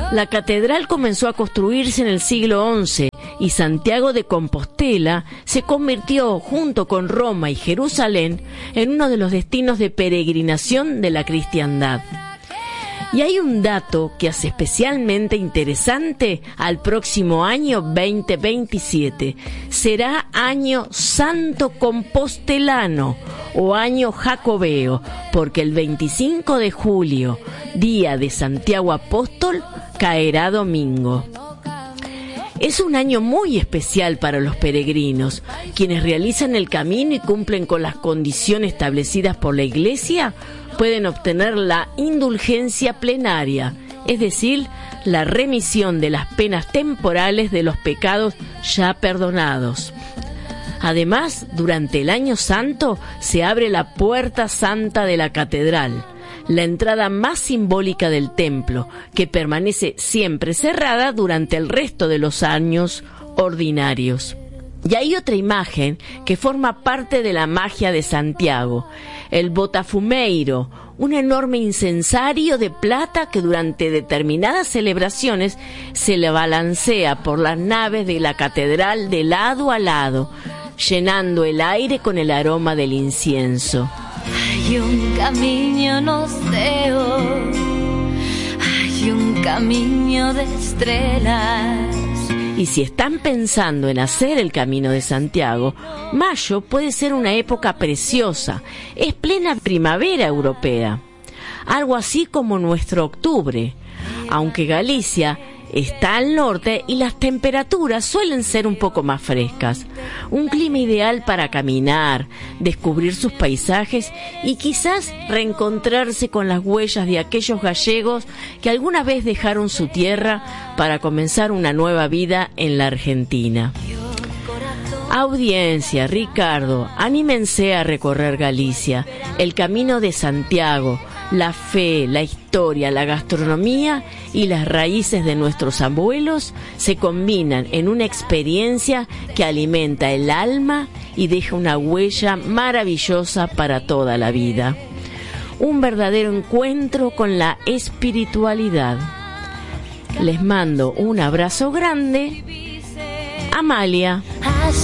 La catedral comenzó a construirse en el siglo XI y Santiago de Compostela se convirtió, junto con Roma y Jerusalén, en uno de los destinos de peregrinación de la cristiandad. Y hay un dato que hace especialmente interesante al próximo año 2027. Será año santo compostelano o año jacobeo, porque el 25 de julio, día de Santiago Apóstol, caerá domingo. Es un año muy especial para los peregrinos, quienes realizan el camino y cumplen con las condiciones establecidas por la Iglesia, pueden obtener la indulgencia plenaria, es decir, la remisión de las penas temporales de los pecados ya perdonados. Además, durante el Año Santo se abre la Puerta Santa de la Catedral, la entrada más simbólica del templo, que permanece siempre cerrada durante el resto de los años ordinarios. Y hay otra imagen que forma parte de la magia de Santiago, el botafumeiro, un enorme incensario de plata que durante determinadas celebraciones se le balancea por las naves de la catedral de lado a lado, llenando el aire con el aroma del incienso. Hay un camino no ceo, hay un camino de estrellas. Y si están pensando en hacer el Camino de Santiago, mayo puede ser una época preciosa. Es plena primavera europea. Algo así como nuestro octubre. Aunque Galicia está al norte y las temperaturas suelen ser un poco más frescas. Un clima ideal para caminar, descubrir sus paisajes y quizás reencontrarse con las huellas de aquellos gallegos que alguna vez dejaron su tierra para comenzar una nueva vida en la Argentina. Audiencia, Ricardo, anímense a recorrer Galicia, el Camino de Santiago, la fe, la historia, la gastronomía y las raíces de nuestros abuelos se combinan en una experiencia que alimenta el alma y deja una huella maravillosa para toda la vida. Un verdadero encuentro con la espiritualidad. Les mando un abrazo grande. Amalia.